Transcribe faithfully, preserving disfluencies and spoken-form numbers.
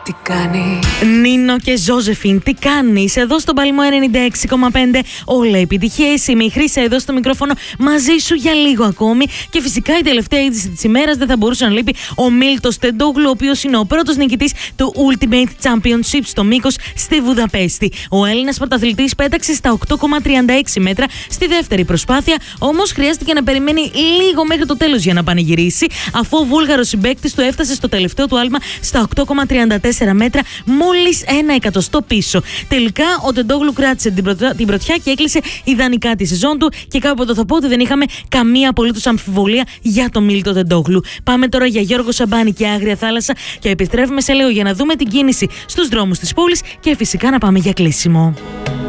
Τι κάνει. Νίνο και Ζώζεφιν, τι κάνεις? Εδώ στον Παλμό ενενήντα έξι κόμμα πέντε. Όλα επιτυχίες. Είμαι η Χρύσα εδώ στο μικρόφωνο μαζί σου για λίγο ακόμη. Και φυσικά η τελευταία είδηση της ημέρας δεν θα μπορούσε να λείπει ο Μίλτος Τεντόγλου, ο οποίος είναι ο πρώτος νικητής του Ultimate Championship στο μήκος στη Βουδαπέστη. Ο Έλληνας πρωταθλητής πέταξε στα οκτώ κόμμα τριάντα έξι μέτρα στη δεύτερη προσπάθεια, όμως χρειάστηκε να περιμένει λίγο μέχρι το τέλος για να πανηγυρίσει, αφού ο Βούλγαρος συμπαίκτης του έφτασε στο τελευταίο του άλμα στα οκτώ κόμμα τριάντα τέσσερα μέτρα, μόλις ένα εκατοστό πίσω. Τελικά ο Τεντόγλου κράτησε την, πρωτιά, την πρωτιά και έκλεισε ιδανικά τη σεζόν του και κάπου εδώ θα πω ότι δεν είχαμε καμία απολύτως αμφιβολία για τον Μίλτο Τεντόγλου. Πάμε τώρα για Γιώργο Σαμπάνη και Άγρια Θάλασσα και επιστρέφουμε σε λίγο για να δούμε την κίνηση στους δρόμους της πόλης και φυσικά να πάμε για κλείσιμο.